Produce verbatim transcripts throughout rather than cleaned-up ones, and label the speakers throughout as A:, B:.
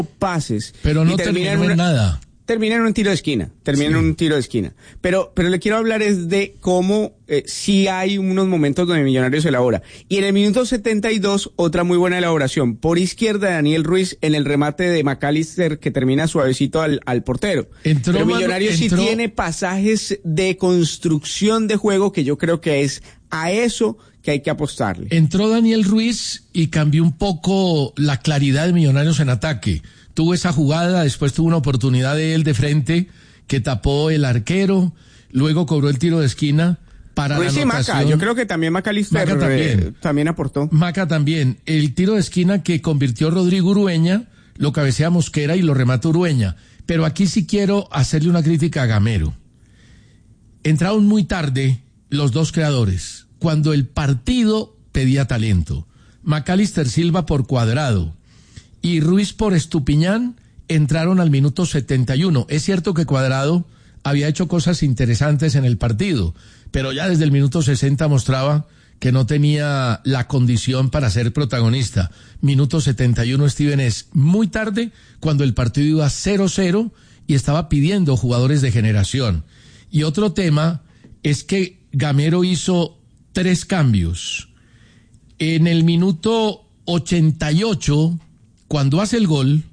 A: pases.
B: Pero no
A: y
B: terminó en
A: una,
B: nada.
A: Termina en un tiro de esquina, termina sí. en un tiro de esquina. Pero, pero le quiero hablar es de cómo eh, sí hay unos momentos donde Millonarios elabora. Y en el minuto setenta y dos, otra muy buena elaboración. Por izquierda, Daniel Ruiz en el remate de McAllister que termina suavecito al, al portero.
B: Entró,
A: pero Millonarios
B: entró...
A: sí tiene pasajes de construcción de juego que yo creo que es a eso que hay que apostarle.
B: Entró Daniel Ruiz y cambió un poco la claridad de Millonarios en ataque. Tuvo esa jugada, después tuvo una oportunidad de él de frente que tapó el arquero, luego cobró el tiro de esquina para
A: Ruiz
B: la anotación.
A: Y Maca, yo creo que también McAllister
B: Maca también.
A: Eh, también aportó.
B: Maca también. El tiro de esquina que convirtió Rodrigo Urueña, lo cabecea Mosquera y lo remata Urueña. Pero aquí sí quiero hacerle una crítica a Gamero. Entraron muy tarde los dos creadores, cuando el partido pedía talento. McAllister Silva por Cuadrado y Ruiz por Estupiñán entraron al minuto setenta y uno. Es cierto que Cuadrado había hecho cosas interesantes en el partido, pero ya desde el minuto sesenta mostraba que no tenía la condición para ser protagonista. Minuto setenta y uno, Steven, es muy tarde cuando el partido iba cero cero y estaba pidiendo jugadores de generación. Y otro tema es que Gamero hizo tres cambios. En el minuto ochenta y ocho, cuando hace el gol,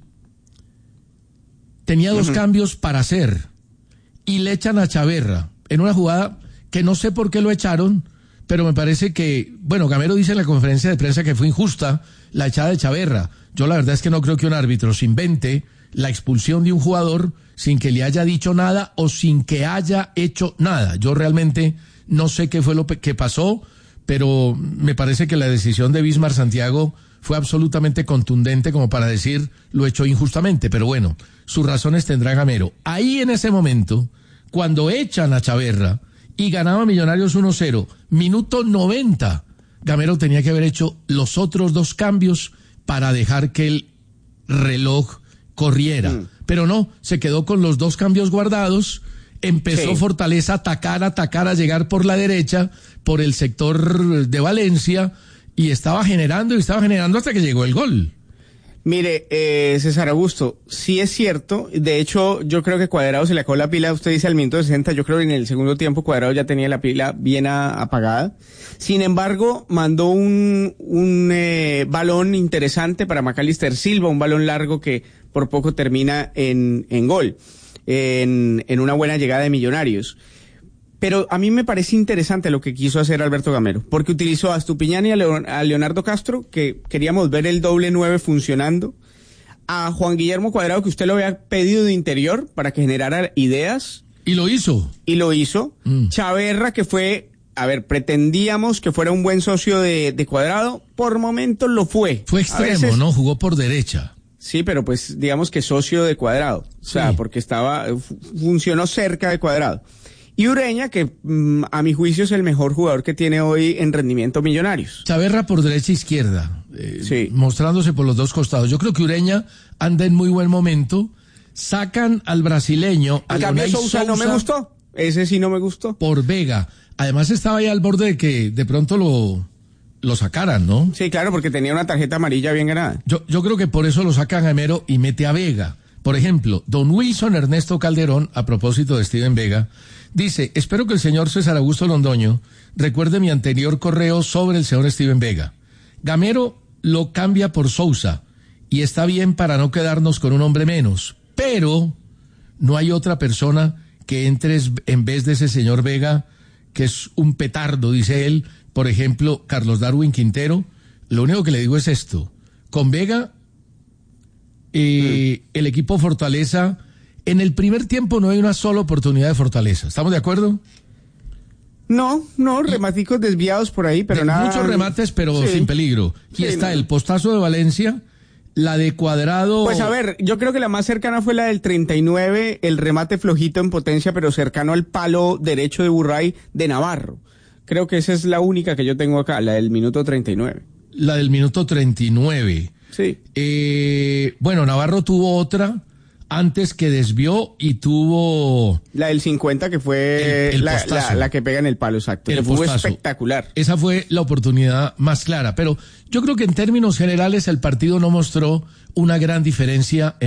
B: tenía dos uh-huh. cambios para hacer y le echan a Chaverra en una jugada que no sé por qué lo echaron, pero me parece que, bueno, Gamero dice en la conferencia de prensa que fue injusta la echada de Chaverra. Yo la verdad es que no creo que un árbitro se invente la expulsión de un jugador sin que le haya dicho nada o sin que haya hecho nada. Yo realmente no sé qué fue lo que pasó, pero me parece que la decisión de Bismar Santiago fue absolutamente contundente como para decir lo hecho injustamente, pero bueno, sus razones tendrá Gamero. Ahí en ese momento, cuando echan a Chaverra y ganaba Millonarios uno cero, minuto noventa, Gamero tenía que haber hecho los otros dos cambios para dejar que el reloj corriera, mm. pero no, se quedó con los dos cambios guardados. Empezó sí. Fortaleza a atacar, a atacar, a llegar por la derecha, por el sector de Valencia, y estaba generando y estaba generando hasta que llegó el gol.
A: Mire, eh, César Augusto, sí es cierto, de hecho yo creo que Cuadrado se le acabó la pila, usted dice al minuto sesenta, yo creo que en el segundo tiempo Cuadrado ya tenía la pila bien a, apagada, sin embargo mandó un, un eh, balón interesante para McAllister Silva, un balón largo que por poco termina en, en gol, en, en una buena llegada de Millonarios. Pero a mí me parece interesante lo que quiso hacer Alberto Gamero, porque utilizó a Estupiñán y a, Leon, a Leonardo Castro, que queríamos ver el doble nueve funcionando, a Juan Guillermo Cuadrado, que usted lo había pedido de interior para que generara ideas.
B: Y lo hizo.
A: Y lo hizo. Mm. Chaverra, que fue, a ver, pretendíamos que fuera un buen socio de, de Cuadrado, por momentos lo fue.
B: Fue extremo, veces, ¿no? Jugó por derecha.
A: Sí, pero pues digamos que socio de Cuadrado, o sea, sí. porque estaba, funcionó cerca de Cuadrado. Y Ureña, que mmm, a mi juicio es el mejor jugador que tiene hoy en rendimiento Millonarios.
B: Chaverra por derecha e izquierda, eh,
A: sí.
B: mostrándose por los dos costados. Yo creo que Ureña anda en muy buen momento. Sacan al brasileño.
A: A cambio Sousa no me gustó. Ese sí no me gustó.
B: Por Vega. Además estaba ahí al borde de que de pronto lo, lo sacaran, ¿no?
A: Sí, claro, porque tenía una tarjeta amarilla bien ganada.
B: Yo, yo creo que por eso lo sacan a Gamero y mete a Vega. Por ejemplo, don Wilson Ernesto Calderón, a propósito de Steven Vega, dice, espero que el señor César Augusto Londoño recuerde mi anterior correo sobre el señor Steven Vega. Gamero lo cambia por Sousa y está bien para no quedarnos con un hombre menos, pero no hay otra persona que entre en vez de ese señor Vega, que es un petardo, dice él, por ejemplo, Carlos Darwin Quintero. Lo único que le digo es esto, con Vega, eh, mm. el equipo Fortaleza, en el primer tiempo no hay una sola oportunidad de Fortaleza. ¿Estamos de acuerdo?
A: No, no, rematicos desviados por ahí, pero de nada.
B: Muchos remates, pero sí. sin peligro. Y sí, está no. el postazo de Valencia, la de Cuadrado.
A: Pues a ver, yo creo que la más cercana fue la del treinta y nueve, el remate flojito en potencia, pero cercano al palo derecho de Burray de Navarro. Creo que esa es la única que yo tengo acá, la del minuto treinta y nueve.
B: La del minuto treinta y nueve.
A: Sí.
B: Eh, bueno, Navarro tuvo otra antes que desvió y tuvo...
A: La del cincuenta que fue
B: el, el
A: la, la, la que pega en el palo, exacto.
B: El
A: fue espectacular.
B: Esa fue la oportunidad más clara, pero yo creo que en términos generales el partido no mostró una gran diferencia en